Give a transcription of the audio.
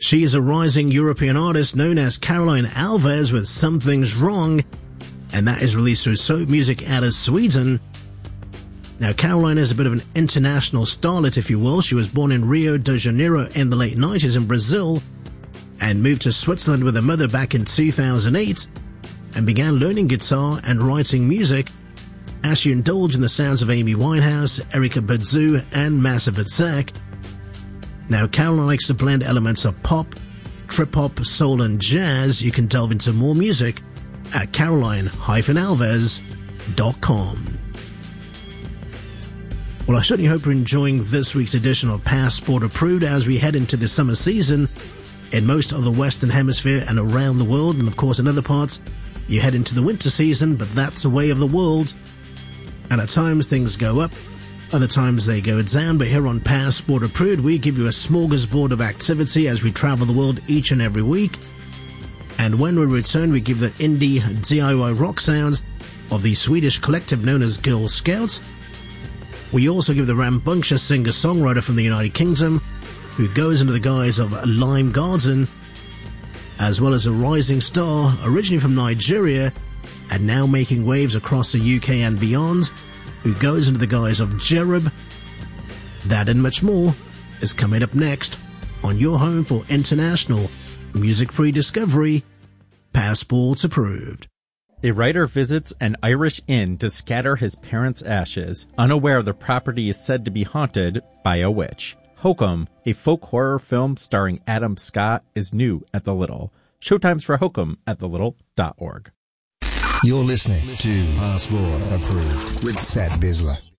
She is a rising European artist known as Caroline Alves with Something's Wrong, and that is released through Soap Music out of Sweden. Now, Caroline is a bit of an international starlet, if you will. She was born in Rio de Janeiro in the late 90s in Brazil and moved to Switzerland with her mother back in 2008 and began learning guitar and writing music as she indulged in the sounds of Amy Winehouse, Erykah Badu, and Massive Attack. Now, Caroline likes to blend elements of pop, trip-hop, soul, and jazz. You can delve into more music at caroline-alves.com. Well, I certainly hope you're enjoying this week's edition of Passport Approved as we head into the summer season in most of the Western Hemisphere and around the world. And of course, in other parts, you head into the winter season, but that's the way of the world. And at times things go up, other times they go down. But here on Passport Approved, we give you a smorgasbord of activity as we travel the world each and every week. And when we return, we give the indie DIY rock sounds of the Swedish collective known as Girl Scouts. We also give the rambunctious singer-songwriter from the United Kingdom, who goes under the guise of Lime Garden, as well as a rising star originally from Nigeria and now making waves across the UK and beyond, who goes under the guise of Cherub. That and much more is coming up next on your home for international music-free discovery, Passports Approved. A writer visits an Irish inn to scatter his parents' ashes, unaware the property is said to be haunted by a witch. Hokum, a folk horror film starring Adam Scott, is new at the Little. Showtimes for Hokum at thelittle.org. You're listening to Passport Approved with Seth Bisler.